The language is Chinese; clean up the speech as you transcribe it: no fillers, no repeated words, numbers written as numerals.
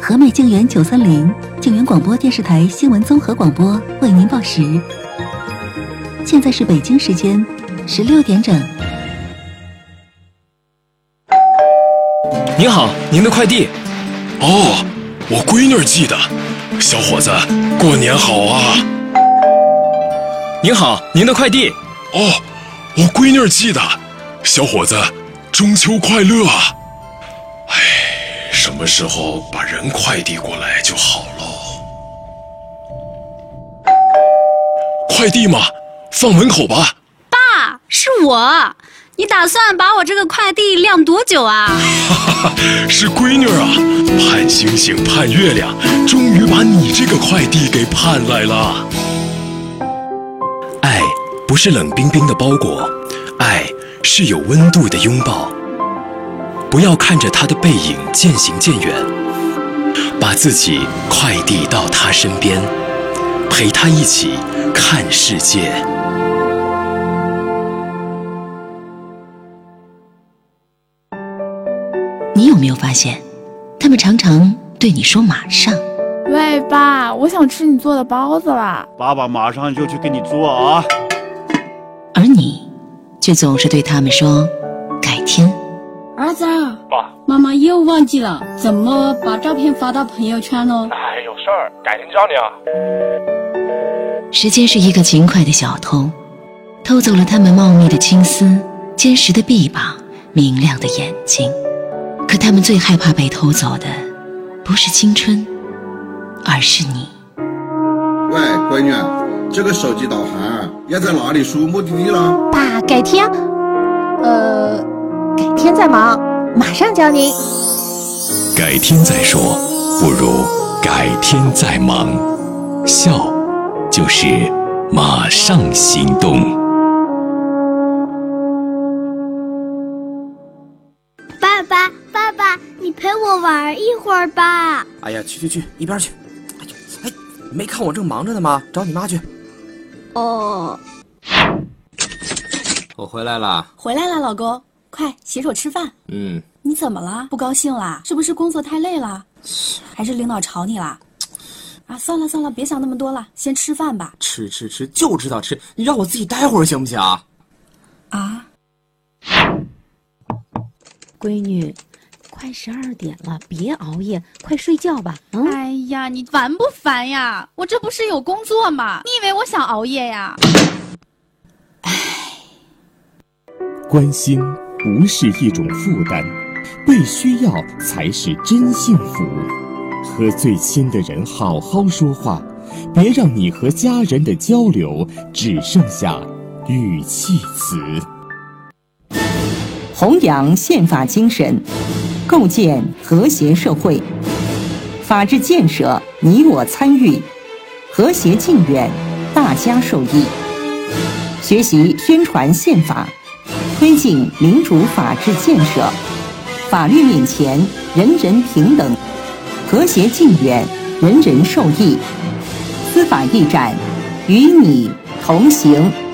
和美静园930静园广播电视台新闻综合广播为您报时。现在是北京时间16点整。 您好，您的快递。 哦，我闺女寄的。小伙子，过年好啊！ 您好，您的快递。 哦，我闺女寄的。小伙子，中秋快乐啊！哎，什么时候把人快递过来就好喽？快递嘛，放门口吧。 爸，是我。你打算把我这个快递晾多久啊？ 是闺女啊，盼星星盼月亮，终于把你这个快递给盼来了。 爱不是冷冰冰的包裹，爱是有温度的拥抱。不要看着他的背影渐行渐远，把自己快递到他身边，陪他一起看世界。 你有没有发现，他们常常对你说马上？ 喂，爸，我想吃你做的包子啦！ 爸爸马上就去给你做啊！ 而你却总是对他们说改天。 儿子，爸，妈妈又忘记了怎么把照片发到朋友圈了。 哎，有事儿，改天教你啊。 时间是一个勤快的小偷，偷走了他们茂密的青丝、坚实的臂膀、明亮的眼睛。可他们最害怕被偷走的，不是青春，而是你。 喂，闺女，这个手机导航要在哪里输目的地了？ 爸，改天，改天再忙，马上教您。 改天再说，不如改天再忙。笑，就是马上行动。 爸爸，你陪我玩一会儿吧。 哎呀，去，一边去。哎，没看我正忙着呢吗？找你妈去。 哦。 我回来了。 回来了，老公，快洗手吃饭。你怎么了？不高兴啦？是不是工作太累了？还是领导吵你啦？啊，算了，别想那么多了，先吃饭吧。 吃，就知道吃。你让我自己待会儿行不行啊？ 啊？ 闺女，快12点了，别熬夜，快睡觉吧。 哎呀，你烦不烦呀？我这不是有工作吗？你以为我想熬夜呀？ 关心不是一种负担，被需要才是真幸福。和最亲的人好好说话，别让你和家人的交流只剩下语气词。 弘扬宪法精神，构建和谐社会。法治建设你我参与，和谐近远大家受益。学习宣传宪法，推进民主法治建设。法律面前人人平等，和谐近远人人受益。司法驿站与你同行。